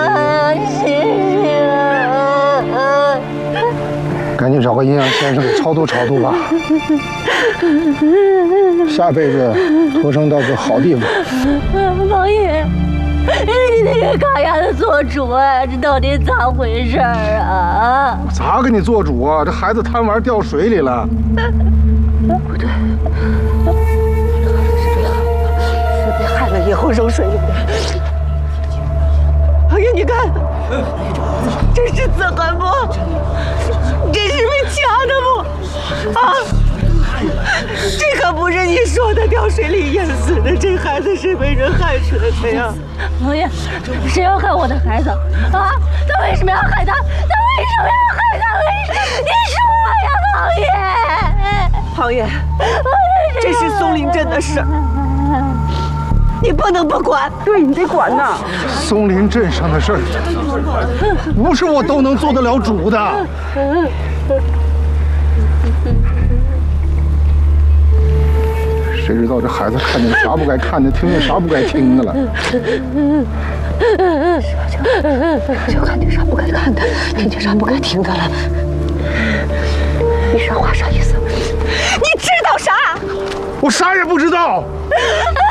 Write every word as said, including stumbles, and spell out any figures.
赶紧找个阴阳先生给超度超度吧，下辈子托生到个好地方。 王爷，你那个卡衙的做主啊，这到底咋回事儿啊？ 我咋给你做主啊？这孩子贪玩掉水里了。 不对，这孩子是被害的，是被害了以后扔水里的。王爷，你看，这是自痕不？这是被掐的不？啊！这可不是你说的掉水里淹死的，这孩子是被人害死的呀！王爷，谁要害我的孩子？啊？他为什么要害他？他为什么要害他？为什么？你说呀，王爷！王爷，这是松林镇的事，你不能不管。 对，你得管呐。 松林镇上的事儿，不是我都能做得了主的。谁知道这孩子看见啥不该看的，听见啥不该听的了。 就看见啥不该看的，听见啥不该听的了。你啥话啥意思？你知道啥？ 我啥也不知道。